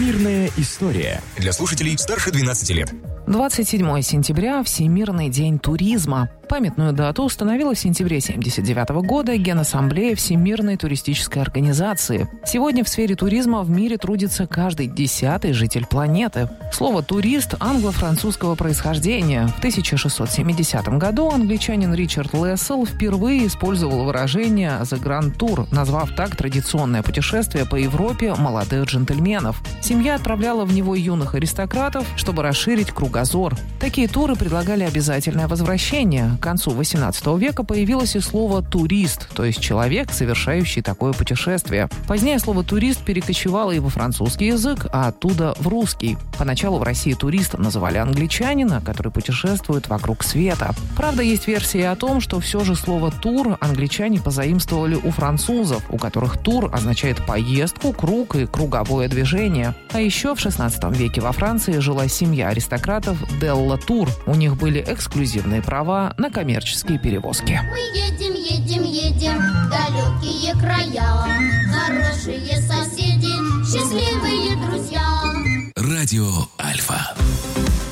Всемирная история. Для слушателей старше 12 лет. 27 сентября – Всемирный день туризма. Памятную дату установила в сентябре 1979 года Генассамблея Всемирной туристической организации. Сегодня в сфере туризма в мире трудится каждый 10-й житель планеты. Слово «турист» англо-французского происхождения. В 1670 году англичанин Ричард Лессел впервые использовал выражение «загрантур», назвав так традиционное путешествие по Европе молодых джентльменов. Семья отправляла в него юных аристократов, чтобы расширить кругозор. Такие туры предлагали обязательное возвращение. К концу XVIII века появилось и слово «турист», то есть человек, совершающий такое путешествие. Позднее слово «турист» перекочевало и во французский язык, а оттуда в русский. Поначалу в России туристом называли англичанина, который путешествует вокруг света. Правда, есть версия о том, что все же слово «тур» англичане позаимствовали у французов, у которых тур означает поездку, круг и круговое движение. А еще в XVI веке во Франции жила семья аристократов Делла Тур. У них были эксклюзивные права на коммерческие перевозки. Мы едем в далекие края, хорошие